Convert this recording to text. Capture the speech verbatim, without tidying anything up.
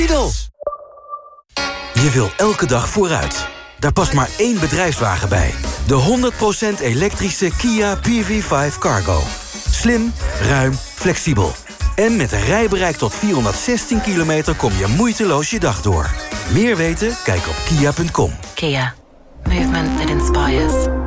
Lidl. Je wil elke dag vooruit. Daar past maar één bedrijfswagen bij. De honderd procent elektrische Kia P V vijf Cargo. Slim, ruim, flexibel. En met een rijbereik tot vierhonderdzestien kilometer kom je moeiteloos je dag door. Meer weten? Kijk op kia punt com. Kia. Movement that inspires.